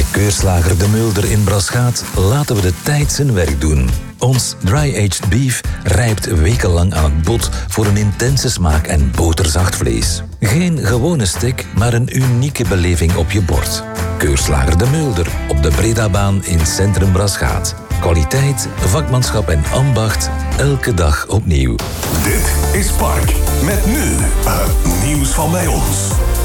Keurslager De Mulder in Braschaat laten we de tijd zijn werk doen. Ons dry-aged beef rijpt wekenlang aan het bot voor een intense smaak en boterzacht vlees. Geen gewone steak, maar een unieke beleving op je bord. Keurslager De Mulder op de Bredabaan in Centrum Braschaat. Kwaliteit, vakmanschap en ambacht, elke dag opnieuw. Dit is Park, met nu het nieuws van bij ons.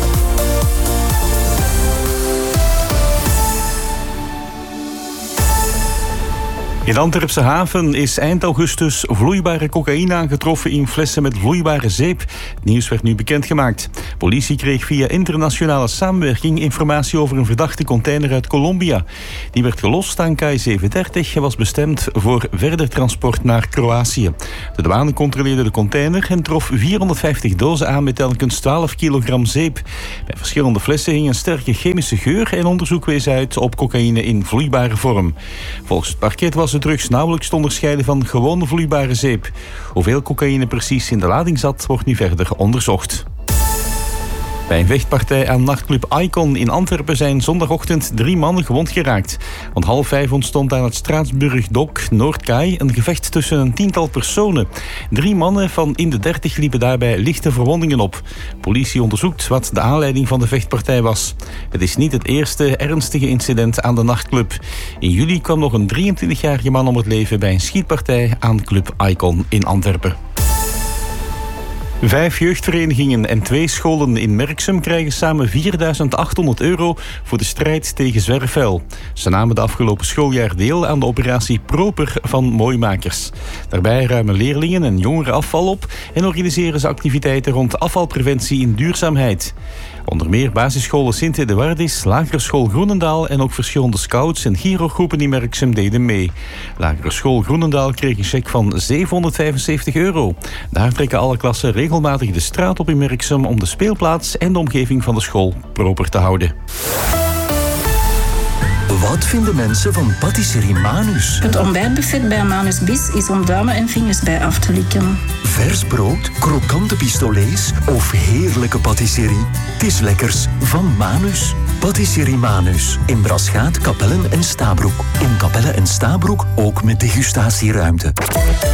In de Antwerpse haven is eind augustus vloeibare cocaïne aangetroffen in flessen met vloeibare zeep. Het nieuws werd nu bekendgemaakt. Politie kreeg via internationale samenwerking informatie over een verdachte container uit Colombia. Die werd gelost aan Kai 37 en was bestemd voor verder transport naar Kroatië. De douane controleerde de container en trof 450 dozen aan met telkens 12 kilogram zeep. Bij verschillende flessen hing een sterke chemische geur en onderzoek wees uit op cocaïne in vloeibare vorm. Volgens het parket was de drugs nauwelijks te onderscheiden van gewone vloeibare zeep. Hoeveel cocaïne precies in de lading zat, wordt nu verder onderzocht. Bij een vechtpartij aan nachtclub Icon in Antwerpen zijn zondagochtend 3 mannen gewond geraakt. Rond 4:30 ontstond aan het Straatsburg-Dok Noordkaai een gevecht tussen een 10-tal personen. 3 mannen van in de 30 liepen daarbij lichte verwondingen op. Politie onderzoekt wat de aanleiding van de vechtpartij was. Het is niet het eerste ernstige incident aan de nachtclub. In juli kwam nog een 23-jarige man om het leven bij een schietpartij aan Club Icon in Antwerpen. 5 jeugdverenigingen en 2 scholen in Merksem krijgen samen €4.800 voor de strijd tegen zwerfvuil. Ze namen de afgelopen schooljaar deel aan de operatie Proper van Mooimakers. Daarbij ruimen leerlingen en jongeren afval op en organiseren ze activiteiten rond afvalpreventie in duurzaamheid. Onder meer basisscholen Sint-Eduardis, lagere school Groenendaal en ook verschillende scouts en Giro-groepen in Merksem deden mee. Lagere school Groenendaal kreeg een cheque van €775. Daar trekken alle klassen regelmatig de straat op in Merksem om de speelplaats en de omgeving van de school proper te houden. Wat vinden mensen van patisserie Manus? Het ontbijtbuffet bij Manus Bis is om duimen en vingers bij af te likken. Vers brood, krokante pistolets of heerlijke patisserie? Het is lekkers van Manus. Patisserie Manus. In Braschaat, Kapellen en Stabroek. In Kapellen en Stabroek ook met degustatieruimte.